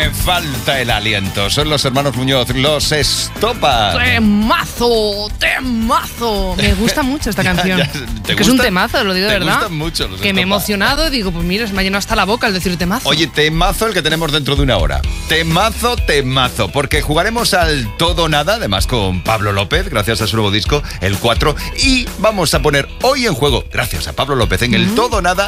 Me falta el aliento. Son los hermanos Muñoz, Los Estopa. ¡Temazo! ¡Temazo! Me gusta mucho esta canción. ¿Te que es un temazo, lo digo de verdad. Me gustan mucho los que me he Estopa. emocionado y digo, pues mira, se me ha llenado hasta la boca al decir temazo. Oye, temazo el que tenemos dentro de una hora. Temazo, temazo. Porque jugaremos al todo o nada, además con Pablo López, gracias a su nuevo disco, el 4. Y vamos a poner hoy en juego, gracias a Pablo López, en el todo o nada,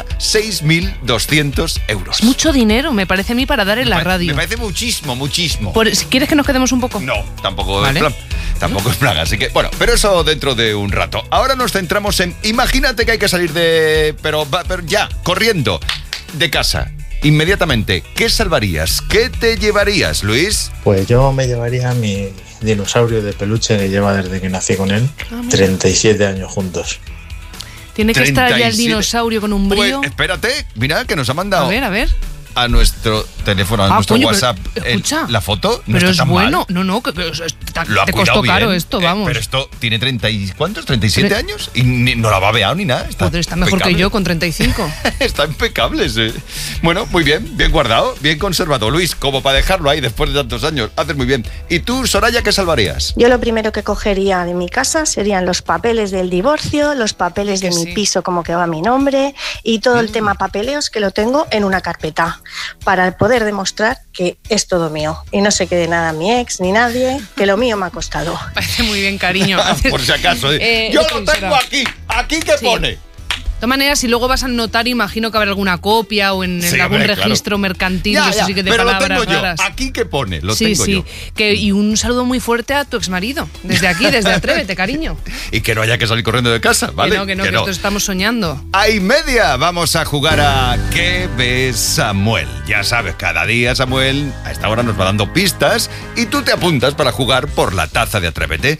6.200 euros. Es mucho dinero, me parece a mí, para dar en la radio. Me parece muchísimo, muchísimo. Si ¿Quieres que nos quedemos un poco? No, tampoco ¿Vale? es plan. Tampoco es plan, así que, bueno, pero eso dentro de un rato. Ahora nos centramos en, imagínate que hay que salir pero ya, corriendo, de casa, inmediatamente. ¿Qué salvarías? ¿Qué te llevarías, Luis? Pues yo me llevaría a mi dinosaurio de peluche que lleva desde que nací con él, 37 años juntos. Tiene que estar ya el 37. dinosaurio con un brío. Pues espérate, mira que nos ha mandado A ver. a nuestro teléfono, a nuestro coño, WhatsApp, pero, escucha, la foto. No pero está es tan bueno. mal. No, que Lo ha te cuidado costó caro bien, esto, vamos. pero esto tiene 30 y ¿cuántos? 37 años y no la ha babeado ni nada. Joder, está mejor impecable. que yo con 35. Está impecable, sí. Bueno, muy bien guardado, bien conservado. Luis, como para dejarlo ahí después de tantos años, haces muy bien. ¿Y tú, Soraya, qué salvarías? Yo lo primero que cogería de mi casa serían los papeles del divorcio, los papeles de mi piso como que va a mi nombre y todo el tema papeleos que lo tengo en una carpeta para poder demostrar que es todo mío y no se quede nada a mi ex ni nadie, que lo mío me ha costado. Parece muy bien, cariño. Por si acaso. Yo lo tengo aquí. ¿Aquí qué pone? De todas maneras, si luego vas al notario, imagino que habrá alguna copia o en Sí, algún hombre, registro mercantil, Ya, eso sí que de pero lo palabras tengo yo. raras. ¿Aquí qué pone? Lo Sí, tengo sí. yo. Y un saludo muy fuerte a tu exmarido. Desde aquí, desde Atrévete, cariño. Y que no haya que salir corriendo de casa, ¿vale? Que no, que esto estamos soñando. A y media vamos a jugar a ¿Qué ves, Samuel? Ya sabes, cada día Samuel a esta hora nos va dando pistas y tú te apuntas para jugar por la taza de Atrévete.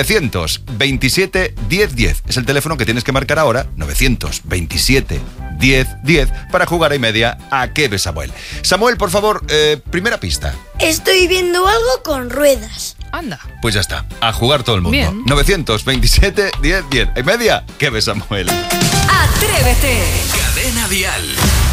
927 1010 es el teléfono que tienes que marcar ahora. 927 1010 para jugar a y media a ¿Qué ves, Samuel? Samuel, por favor, primera pista. Estoy viendo algo con ruedas. Anda. Pues ya está, a jugar todo el mundo. Bien. 927 1010 a y media, ¿Qué ves, Samuel? Atrévete. Cadena Dial.